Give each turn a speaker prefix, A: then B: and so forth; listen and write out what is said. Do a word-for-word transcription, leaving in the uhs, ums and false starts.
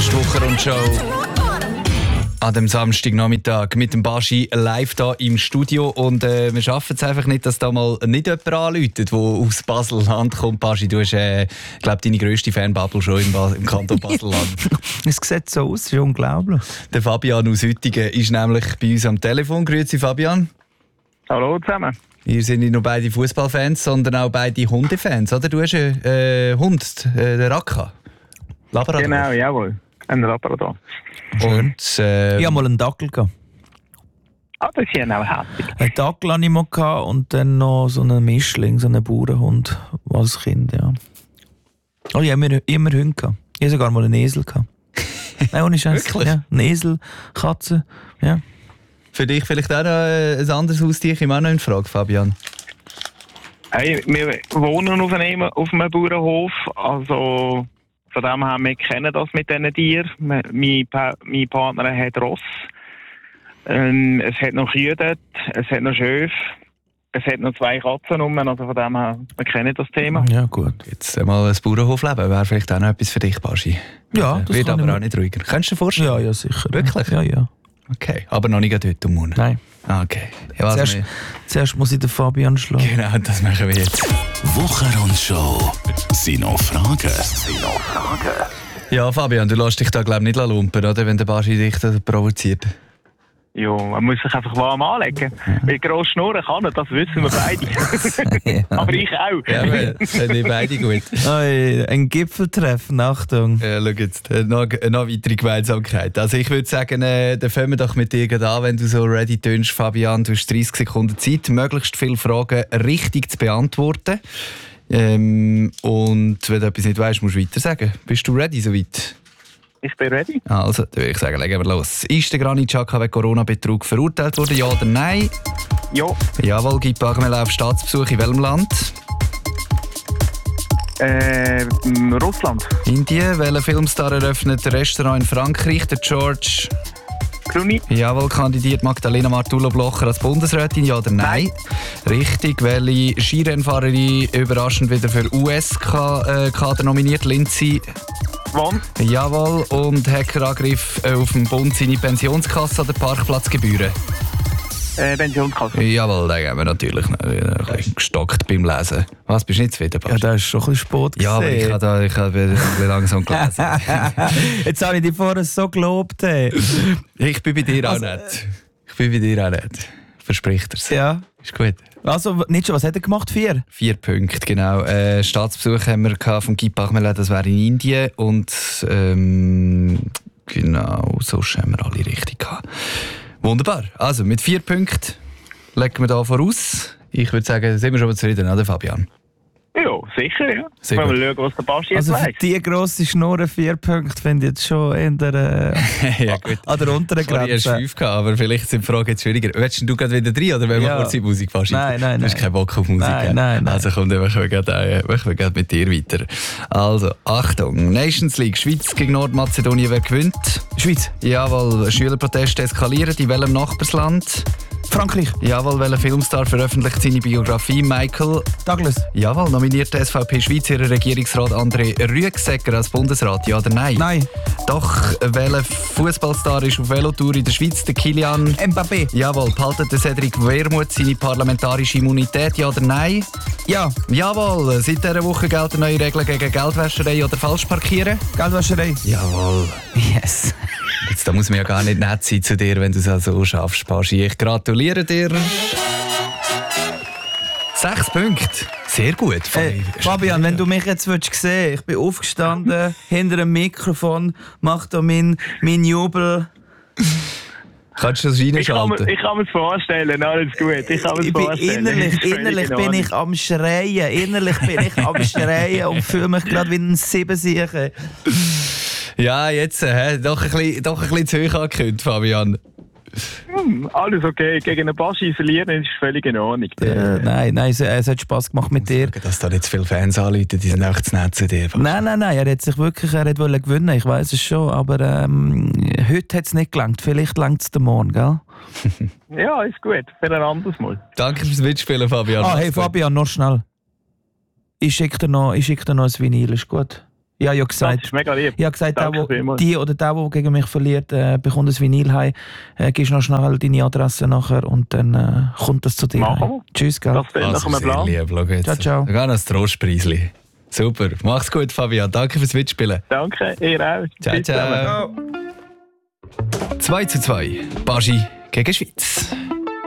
A: ist die Wochenrundshow an dem Samstagnachmittag mit dem Baschi live hier im Studio. Und äh, wir schaffen es einfach nicht, dass da mal nicht jemand anläutet, der aus Basel-Land kommt. Baschi, du hast, äh, glaube deine grösste Fanbubble schon im, ba- im Kanton Basel-Land.
B: Es sieht so aus, das ist unglaublich.
A: Der Fabian aus Uetingen ist nämlich bei uns am Telefon. Grüezi, Fabian.
C: Hallo zusammen.
A: Ihr sind nicht nur beide Fußballfans, sondern auch beide Hundefans, oder? Du hast einen äh, Hund, äh, den Raka. Labrador.
C: Genau, jawohl. Ein Labrador.
A: Und, äh,
B: Ich hatte mal einen Dackel. Gehabt.
C: Ah, das ist ja auch herzig.
B: Einen Dackel hatte ich mal gehabt und dann noch so einen Mischling, so einen Bauernhund als Kind. Ja. Oh, ich habe immer, immer Hunde gehabt. Ich hatte sogar mal einen Esel gehabt. Nein, ohne Scheiß.
A: Wirklich?
B: Ja, einen Esel, Katze. Ja.
A: für dich vielleicht auch noch ein anderes Haustier, ich auch noch in Frage, Fabian.
C: Hey, wir wohnen auf einem, auf einem Bauernhof, also von dem her, wir kennen das mit diesen Tieren. Mein, pa- mein Partner hat Ross, ähm, es hat noch Kühe dort, es hat noch Schöfe, es hat noch zwei Katzen rum, also von dem her, wir kennen das Thema.
B: Ja, gut.
A: Jetzt mal ein Bauernhofleben wäre vielleicht auch noch etwas für dich, Baschi.
B: Ja, das
A: Wird
B: kann
A: aber
B: ich
A: auch nicht ruhiger. Kannst du dir vorstellen?
B: Ja, ja, sicher.
A: Wirklich?
B: Ja, ja.
A: Okay, aber noch nicht heute um Morgen.
B: Nein.
A: Ah, okay. Ja, also
B: Zuerst,
A: wir-
B: zuerst muss ich den Fabian schlagen.
A: Genau, das machen wir jetzt.
D: Wochenrundshow. Sind noch Fragen? Sind noch Fragen?
A: Ja, Fabian, du lässt dich da glaube ich nicht lumpen, oder? Wenn der Baschi dich da provoziert.
C: Ja, man muss sich einfach warm anlegen. Weil gross schnurren kann er, das wissen wir beide. Aber ich auch.
A: Ja, wir sind nicht beide gut.
B: Oi, ein Gipfeltreffen, Achtung.
A: Ja, schau jetzt, äh, noch, äh, noch weitere Gemeinsamkeit. Also ich würde sagen, äh, dann fangen wir doch mit dir gerade an, wenn du so ready tönst, Fabian. Du hast dreißig Sekunden Zeit, möglichst viele Fragen richtig zu beantworten. Ähm, und wenn du etwas nicht weißt, musst du weiter sagen. Bist du ready soweit?
C: Ich bin ready.
A: Also, dann würde ich sagen, legen wir los. Ist der Granit Xhaka wegen Corona-Betrug verurteilt worden, ja oder nein?
C: Ja.
A: Jawohl, gibt Bagmela auf Staatsbesuch in welchem Land?
C: Äh, m, Russland.
A: Indien. Welcher Filmstar eröffnet ein Restaurant in Frankreich? Der George.
C: Clooney.
A: Jawohl, kandidiert Magdalena Martullo-Blocher als Bundesrätin, ja oder nein? Richtig. Welche Skirennfahrerin überraschend wieder für U S-Kader nominiert? Lindsay.
C: Wann?
A: Jawohl. Und Hackerangriff auf dem Bund seine Pensionskasse oder Parkplatzgebühren?
C: Äh, Pensionskasse.
A: Jawohl, den haben wir natürlich noch ein bisschen gestockt beim Lesen. Was, bist du nicht zufrieden,
B: Ja,
A: Basti?
B: das ist schon ein bisschen Sport.
A: Ja, aber ich
B: gesehen.
A: habe da, ich habe ein bisschen langsam gelesen.
B: Jetzt habe ich dich vorher so gelobt. Hey.
A: Ich bin bei dir auch
B: Also,
A: nicht. Ich bin bei dir auch nicht. Verspricht er's.
B: Ja.
A: Ist gut.
B: Also, nicht schon, was hat er gemacht? Vier?
A: Vier Punkte, genau. Äh, Staatsbesuch haben wir gehabt vom Guy Parmelin, das wäre in Indien. Und ähm, genau, sonst haben wir alle richtig gehabt. Wunderbar. Also, mit vier Punkten legen wir da voraus. Ich würde sagen, sind wir schon mal zufrieden, oder Fabian?
C: Ja, sicher, ja.
A: Sehr
C: Wollen
A: gut.
C: wir schauen, was der Baschi jetzt
B: Also für
C: weiss.
B: die grosse Schnurre vier Punkte finde ich jetzt schon in der, äh,
A: Ja, gut.
B: an der unteren
A: Vorher hast du
B: Grenze.
A: fünf gehabt, aber vielleicht sind die Fragen jetzt schwieriger. Willst du gerade wieder drin oder wollen wir
B: Ja.
A: kurz in die Musik fassen?
B: Nein, nein,
A: Du hast
B: nein.
A: keinen Bock auf Musik.
B: Nein,
A: gell?
B: nein, nein.
A: Also komm, dann machen wir gerade, äh, machen wir gerade mit dir weiter. Also, Achtung. Nations League, Schweiz gegen Nordmazedonien, wer gewinnt?
B: Schweiz.
A: Jawohl, Schülerproteste eskalieren, in welchem Nachbarsland?
B: Frankreich.
A: Jawohl, welcher Filmstar veröffentlicht seine Biografie? Michael.
B: Douglas.
A: Jawohl, nominierte S V P Schweiz ihren Regierungsrat André Rüegsegger als Bundesrat, ja oder nein?
B: Nein.
A: Doch, welcher Fußballstar ist auf Velotour in der Schweiz? Der Kilian.
B: Mbappé.
A: Jawohl, behaltet der Cedric Wermuth seine parlamentarische Immunität, ja oder nein?
B: Ja.
A: Jawohl, seit dieser Woche gelten neue Regeln gegen Geldwäscherei oder Falschparkieren?
B: Geldwäscherei.
A: Jawohl.
B: Yes.
A: Jetzt, da muss man ja gar nicht nett sein zu dir, wenn du es also so schaffst, Baschi. Ich gratuliere dir. Sechs Punkte. Sehr gut.
B: Hey, Fabian, wenn du mich jetzt willst sehen, ich bin aufgestanden, hinter dem Mikrofon, mach da meinen mein Jubel.
A: Kannst du das
C: Ich kann,
A: reinschalten?
C: mir, ich kann mir das vorstellen, alles gut. Ich kann mir
B: Ich
C: das
B: bin
C: vorstellen.
B: innerlich,
C: Das ist völlig
B: innerlich
C: in
B: bin
C: Ordnung.
B: ich am Schreien. Innerlich bin ich am Schreien und fühle mich gerade wie ein Siebensiechen.
A: Ja, jetzt äh, doch, ein bisschen, doch ein bisschen zu hoch angekündigt, Fabian.
C: Hm, alles okay. Gegen einen Baschi verlieren ist völlig in Ordnung.
B: Äh, nein, nein, es, es hat Spass gemacht mit dir.
A: Dass da nicht zu viele Fans anrufen, die sind auch zu nett zu dir.
B: Nein, nein, nein, er hat sich wirklich er hat wollen gewinnen, ich weiß es schon, aber ähm, heute hat es nicht gelangt. Vielleicht langt es morgen, gell?
C: Ja, ist gut. Für ein anderes Mal.
A: Danke fürs Mitspielen, Fabian.
B: Ah, hey Fabian, noch schnell. Ich schicke dir noch, ich schick dir noch ein Vinyl, ist gut? Ja, ich habe
C: Das
B: gesagt,
C: ist mega lieb.
B: ich habe gesagt, der,
C: Danke
B: wo,
C: vielmals.
B: die oder der, der gegen mich verliert, äh, bekommt ein Vinyl heim. Äh, gibst noch schnell deine Adresse nachher und dann äh, kommt das zu dir
C: Machen
B: heim.
C: wir.
B: Tschüss, gell?
C: Das steht nach
A: Also
C: einem
A: sehr
C: Plan.
A: lieb, schau jetzt.
B: Ciao, ciao.
A: Sogar noch ein Trostpreisli. Super, mach's gut, Fabian. Danke fürs Mitspielen.
C: Danke, ihr auch.
A: Ciao,
C: Bis zusammen.
A: ciao. zwei zu zwei. Baschi gegen Schweiz.